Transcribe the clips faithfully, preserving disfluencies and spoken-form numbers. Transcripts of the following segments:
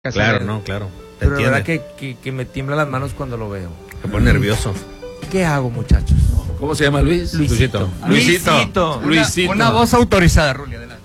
Claro, no, claro. Te Pero entiende. La verdad que, que, que me tiembla las manos cuando lo veo. Me pone nervioso. ¿Qué hago, muchachos? ¿Cómo se llama Luis? Luisito. Luisito. Luisito. Luisito. Una, una voz autorizada, Ruli, adelante.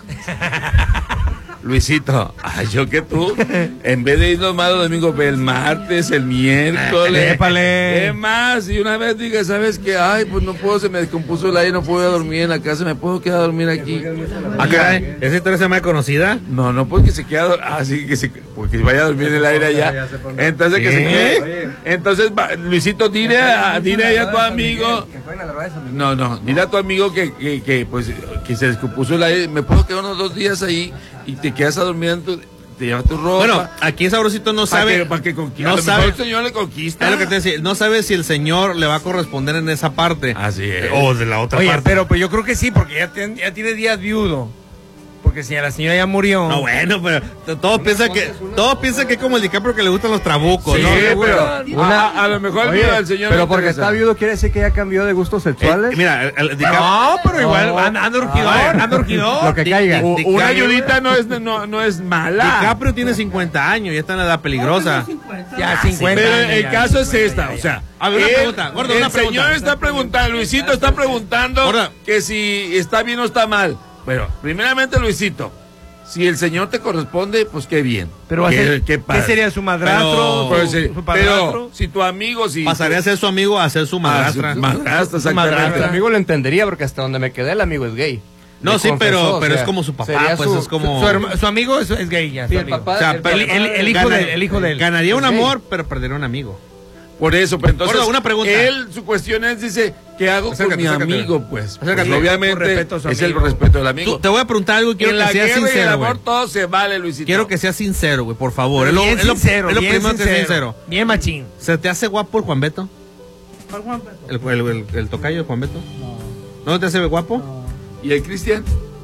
Luisito, ay, yo que tú, en vez de irnos más los domingos, el martes, el miércoles, épale. ¿Qué más? Y una vez dije, ¿sabes qué? Ay, pues no puedo, se me descompuso el aire, no puedo dormir en la casa, ¿me puedo quedar a dormir aquí? ¿Ah, caray? ¿Esa historia se me ha conocida? No, no, porque se queda, ah, sí, que se, porque vaya a dormir en el aire allá. Entonces, que se quede. Entonces, va, Luisito, dile a, dile a tu amigo. No, no, dile a tu amigo que, que, que, pues, que se descompuso el aire, me puedo quedar unos dos días ahí y te quedas a dormir, en tu, te llevas tu ropa. Bueno, aquí Sabrosito no sabe. Para que, para que no sabe. El señor le conquista. Es lo que te decía, no sabe si el señor le va a corresponder en esa parte. Así es. O de la otra Oye, parte. pero pues yo creo que sí, porque ya, ten, ya tiene días viudo. Porque si la señora ya murió. No, bueno, pero todos piensan que todos piensan que es como el DiCaprio que le gustan los trabucos, sí, ¿no? pero una, a, a lo mejor oye, el señor. Pero porque está viudo quiere decir que ya cambió de gustos sexuales. Eh, mira, el, el DiCaprio. No, pero igual no. anda, anda urgidor, Ah, anda urgidor. Lo que caiga. Di, Di, una ayudita no es, no, no es mala. DiCaprio tiene cincuenta años, ya está en la edad peligrosa. Ya cincuenta. Pero años, el ya, caso es cincuenta, esta, ya. o sea. A ver, una él, pregunta, gordo, el una pregunta. señor está preguntando, Luisito está preguntando Gordo. que si está bien o está mal. Pero, primeramente, Luisito, si el señor te corresponde, pues qué bien. Pero ¿Qué, ¿qué, ¿qué sería su madrastro? Pero, su, pues, su pero si tu amigo, si pasaría a ser su amigo a ser su madrastra. Ah, su madrastra, exactamente. El amigo lo entendería porque hasta donde me quedé el amigo es gay. No, Me sí, confesó, pero, o pero sea, es como su papá, sería pues su- es como. Su, herma- su amigo es, es gay ya. Sí, su el amigo. papá- o sea, el pero- el, el- el hijo gana- de, el hijo de él. Ganaría un Es gay. amor, pero perdería un amigo. Por eso, pero entonces. Gordo, una pregunta. Él, su cuestión es, dice, ¿qué hago Acércate, con mi acércate. amigo? Pues, Acércate. Pues, obviamente, Por respeto a su es el amigo. respeto del amigo. Tú- te voy a preguntar algo y quiero en que la seas guerra y el sincero, güey. amor todo se vale, Luisito. Quiero que seas sincero, güey, por favor. Es lo, Bien es lo- sincero, es lo bien primero que sincero. es sincero. Bien machín. ¿Se te hace guapo el Juan Beto? ¿Cuál Juan Beto? ¿El, el, el, el tocayo de Juan Beto? No. ¿No te hace guapo? ¿Y el Cristian?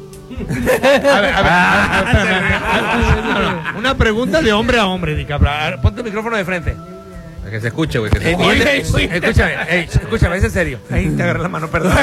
A ver, a ver, a ver, espérame. No, no, una pregunta de hombre a hombre, DiCaprio. A ver, ponte el micrófono de frente. Para que se escuche, güey. Que se Eh, escuche. bien, escúchame, ey, escúchame, es en serio. Ahí te agarré la mano, perdón.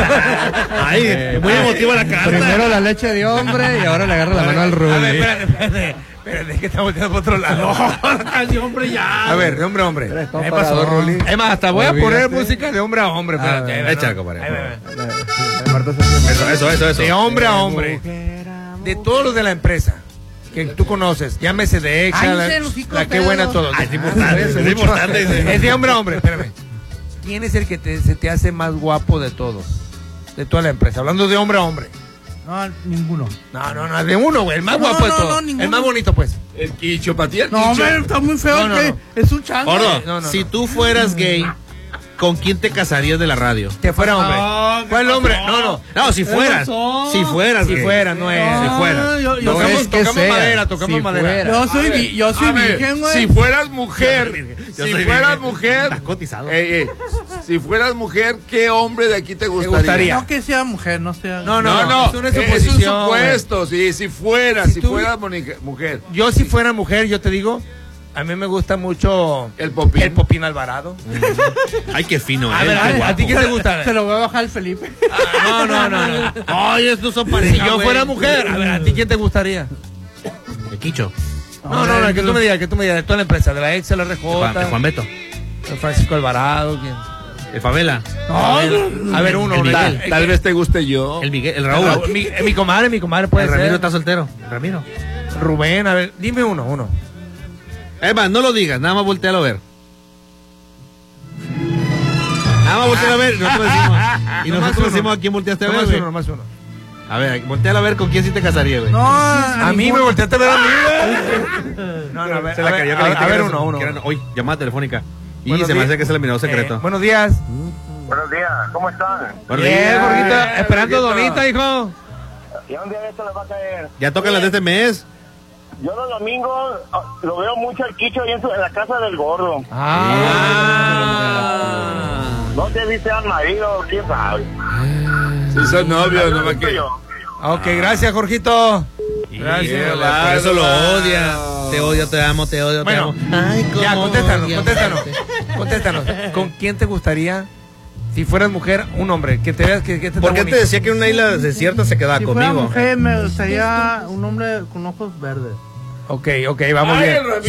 Ay, muy emotiva la carta. Primero la leche de hombre y ahora le agarra la mano al A ver, Rudy. espérate, espérate. Espérate, es que está volteando por otro lado. Casi hombre ya. A ver, de hombre a hombre. Eres todo ¿Qué parado, pasó? Rolly. Es más, hasta voy a Olvídate. poner música de hombre a hombre. Espérate, Ah, ahí va, echa, ¿no? compadre. Ahí va, ahí va. Marta se- Eso, eso, eso. eso. De hombre a hombre. De todos los de la empresa que tú conoces, llámese de Exa, Ay, la, se los hijos la que pedos. buena todo. Ah, es importante, es importante. Es de hombre a hombre, espérame. ¿Quién es el que te, se te hace más guapo de todos? De toda la empresa, hablando de hombre a hombre. No, ninguno. No, no, no, de uno, güey, el más No, guapo de no, todos. no, ninguno. El más bonito, pues. El Quicho, para ti el No, Quicho. hombre, está muy feo. No, no, que no. Es un chango. Gordo, No, no, si no. tú fueras gay, ¿con quién te casarías de la radio? Que fuera hombre. No, ¿qué ¿Cuál hombre? pasó? No, no. No, si fueras. pasó? Si fueras. Si gay. fuera, no es. No, Si fuera. yo- yo Tocamos, soy- es que tocamos sea, madera, tocamos si madera. fuera. Yo soy, A ver, vi- yo soy a ver, virgen, güey. Si fueras mujer, Yo si soy fueras virgen. mujer, Estás cotizado. eh, eh, si fueras mujer, ¿qué hombre de aquí te gustaría? gustaría? No que sea mujer, no sea. No, No, no, es una es un suposición, supuesto, sí, si fueras, Si si, tú- fueras monica- mujer. Yo si fuera mujer, yo te digo, a mí me gusta mucho El Popín. el Popín Alvarado. Ay, qué fino, A eh. ver, qué a, guapo. ¿a ti qué te gusta? Se lo voy a bajar al Felipe. Ah, no, no, no, no. Ay, estos son pareja, Si yo güey. fuera mujer, a ver, ¿a ti quién te gustaría? El Quicho. No, no, no, que tú me digas, que tú me digas, de toda la empresa, de la Exa, la R El Juan, el J, Juan Beto. el Francisco Alvarado, ¿quién? El Favela. A ver, a ver, uno, El uno. Miguel. Eh, Tal vez te guste yo. El Miguel, el Raúl. Raúl. Mi, eh, mi comadre, mi comadre puede El ser. Ramiro está soltero. Ramiro. Rubén, a ver, dime uno, uno. Eva, no lo digas, nada más voltealo a ver. Nada más voltealo a ver. Y nosotros decimos, y Nomás nosotros uno. decimos a quién volteaste a ver, Nomás güey. uno, nomás uno. A ver, voltealo a ver con quién sí te casaría, güey. No, A mí me volteaste a ver a mí, güey. No, no, a ver, Se la a ver, cayó, a que la ver, gente a ver que uno, era- uno. que era- Uy, llamada telefónica. Y Buenos se me días. hace que es el mirado secreto. Eh, buenos días. Buenos días, ¿cómo están? Buenos Bien, días. Jorgito, Bien, esperando Jorgito. Donita, hijo. ¿Y a un día de esto les va a caer? Ya tocan las de este mes. Yo los domingos ah, lo veo mucho al Quicho ahí en, su- en la casa del gordo. Ah. No sé si sean maridos, quién sabe. Si son novios, no Yo más siento que. yo. Ok, gracias, Jorgito. Gracias. Gracias. Por eso lo odia. Te odio, te amo, te odio, Bueno, te amo. Ay, cómo ya, contéstanos, odio. contéstanos. Contéstanos. ¿Con quién te gustaría, si fueras mujer, un hombre? Que te veas que, que te ¿Por está qué te bonito? decía que en una isla desierta se quedaba si fuera conmigo? mujer, me gustaría un hombre con ojos verdes. Ok, ok, vamos Ay, bien. el